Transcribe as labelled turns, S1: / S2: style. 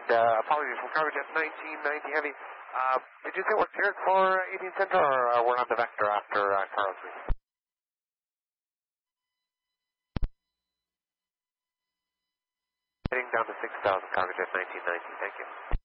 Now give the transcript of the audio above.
S1: apologies from Cargojet 1990 Heavy. Did you say we're cleared for 18 Center, or we're on the vector after Carlsbad? Heading down to 6,000, Cargojet 1990, thank you.